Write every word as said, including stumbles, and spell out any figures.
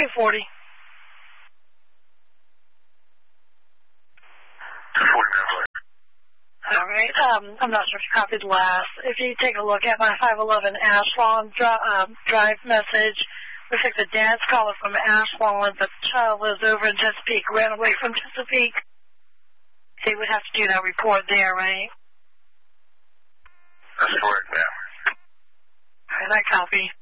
two forty. two forty, Beverly. All right. Um, I'm not sure if you copied last. If you take a look at my five eleven Ashlawn dri- um, drive message, looks like the dad's caller from Ashlawn, but the child lives over in Chesapeake, ran away from Chesapeake. They would have to do that report there, right? That's correct, ma'am. All right, I copy.